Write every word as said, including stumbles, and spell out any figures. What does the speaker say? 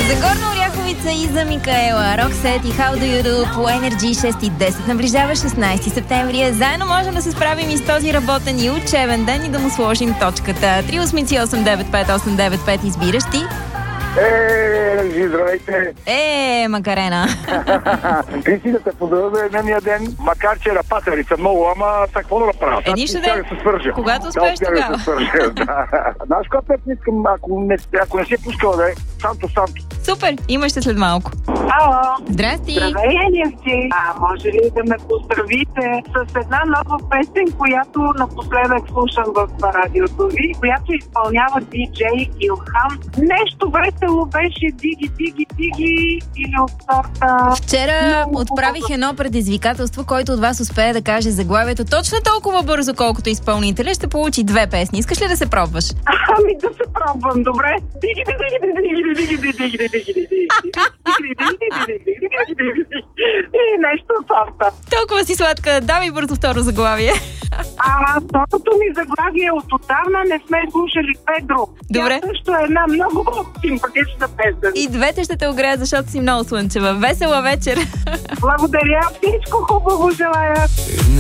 За Горна Оряховица и за Микаела, Роксет и How Do You Do по Energy шест и десет. Наближава шестнайсети септември. Заедно можем да се справим и с този работен и учебен ден и да му сложим точката. три осем осем девет пет осем девет пет избираш ти. Е, здравейте! Е, Макарена! Кристи, да те поздравя за едния ден, макар че рапатери са много, ама какво да направя? Е, нищо да се свържа. Когато успееш тогава. Знаеш, когато не искам, ако не, ако не си е пускала да е Санто Санто. Супер, имаш се след малко. Ало! Здрасти! Здравей, Еливчи! А може ли да ме поздравите с една нова песен, която напоследък слушам в радиото ви, която изпълнява диджей Илхан? Нещо весело беше диги, диги, диги или от сорта... Вчера отправих едно предизвикателство, който от вас успее да каже заглавието точно толкова бързо, колкото изпълнителя, ще получи две песни. Искаш ли да се пробваш? Ами да се пробвам, добре? Диги, диги, диги, диги, диги, диги, диги, диги, диги. И нещо от сорта. Толкова си сладка, давай бързо второ заглавие. А второто ми заглавие от отдавна не сме слушали Педро. Добре. Тя също е една много симпатична песен. И двете ще те огреят, защото си много слънчева. Весела вечер! Благодаря, всичко хубаво желая.